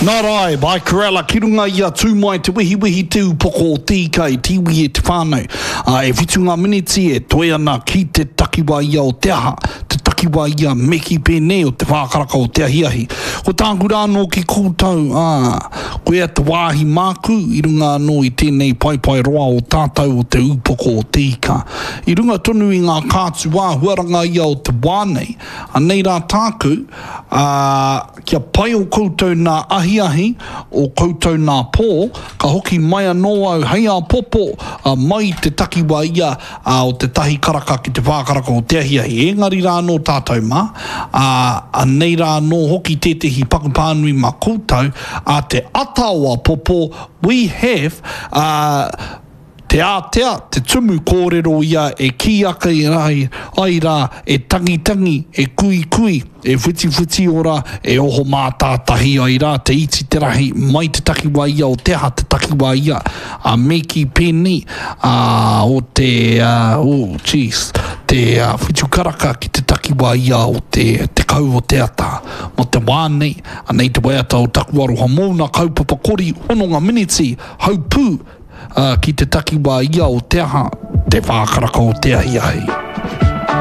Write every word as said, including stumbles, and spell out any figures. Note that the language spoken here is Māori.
Nā rai, Bai Karala, ki runga ia tū mai te wihi wihi tū poko o tīkai, tiwi e te whānau. Uh, e whitunga miniti e toi ana ki te takiwa ia o te aha, te takiwa ia meki pēnei o te whākaraka o te ahiahi. Ko tāngu rāno ki kūtau, uh, koe te wāhi māku, i runga anō i tēnei pai pai roa o tātou o te upoko o tīka. I runga tonu i ngā kātu wā, huaranga ia o te wānei, anei rā tāku, uh, kia pai o koutou nā ahi ahi o koutou nā pō, ka hoki mai anō au hei a popo uh, mai te takiwa ia uh, o te tahi karaka ki te whākaraka o te ahiahi. Engari rāno tātou mā, uh, anei rāno hoki tētehi pakupānui mā koutou, a uh, te atawa popo, we have uh, te ātea, te tumu kōrero ia e ki aka i rai, ai rā, e tangi tangi, e kui kui, e whiti whiti ora, e oho mā tātahi ai rā, te iti te rahi, mai te takiwa ia o te aha, te takiwa ia, a meki pēnei, a o te, uh, oh jeez, te uh, whitu karaka ki te takiwa ia o te, te kau o te ata, mo te wānei, anei te waiata o takuaru hamouna, kaupapa kori, ononga miniti, haupū, Uh, ki te takiwa ia o te aha, te whākaraka o te ahiahi.